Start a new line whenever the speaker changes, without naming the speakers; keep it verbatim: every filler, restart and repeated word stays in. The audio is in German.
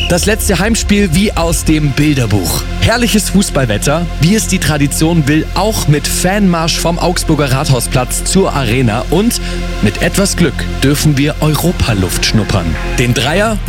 Das letzte Heimspiel wie aus dem Bilderbuch. Herrliches Fußballwetter, wie es die Tradition will, auch mit Fanmarsch vom Augsburger Rathausplatz zur Arena. Und mit etwas Glück dürfen wir Europaluft schnuppern. Den Dreier